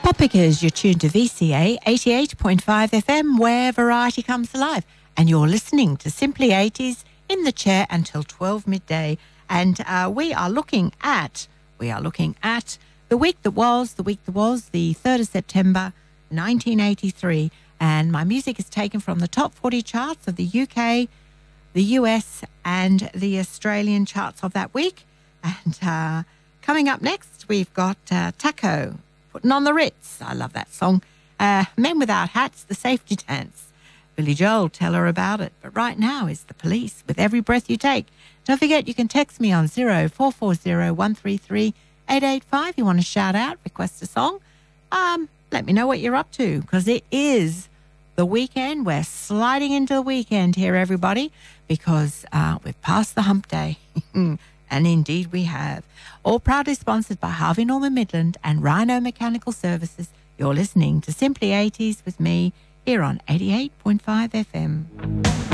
Pickers, you're tuned to VCA 88.5 FM, where variety comes alive. And you're listening to Simply 80s in the chair until 12 midday. And we are looking at the week that was, the 3rd of September, 1983. And my music is taken from the top 40 charts of the UK, the US, and the Australian charts of that week. And coming up next, we've got Taco, Putting on the Ritz. I love that song. Men Without Hats, The Safety Dance. Billy Joel, Tell Her About It. But right now is The Police, With Every Breath You Take. Don't forget, you can text me on 0440 133 885. You want to shout out, request a song? Let me know what you're up to, because it is the weekend. We're sliding into the weekend here, everybody, because we've passed the hump day. And indeed we have. All proudly sponsored by Harvey Norman Midland and Rhino Mechanical Services. You're listening to Simply 80s with me here on 88.5 FM.